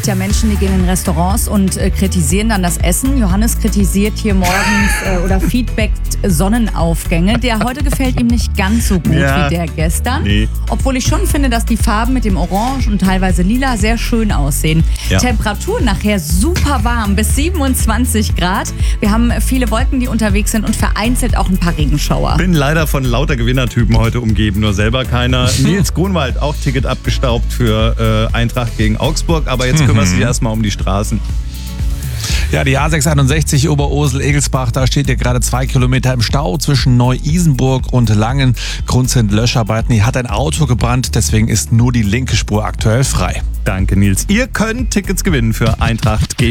ja Menschen, die gehen in Restaurants und kritisieren dann das Essen. Johannes kritisiert hier morgens oder feedbackt Sonnenaufgänge. Der heute gefällt ihm nicht ganz so gut wie der gestern. Nee. Obwohl ich schon finde, dass die Farben mit dem Orange und teilweise Lila sehr schön aussehen. Ja. Temperatur nachher super warm, bis 27 Grad. Wir haben viele Wolken, die unterwegs sind und vereinzelt auch ein paar Regenschauer. Bin leider von lauter Gewinnertypen heute umgeben, nur selber keiner. Nils Grunwald, auch Ticket abgestaubt für Eintracht gegen Augsburg, aber jetzt kümmert sich erstmal um die Straßen. Ja, die A661 Oberursel-Egelsbach, da steht ja gerade 2 Kilometer im Stau zwischen Neu-Isenburg und Langen. Grund sind Löscharbeiten. Hier hat ein Auto gebrannt, deswegen ist nur die linke Spur aktuell frei. Danke, Nils. Ihr könnt Tickets gewinnen für Eintracht gegen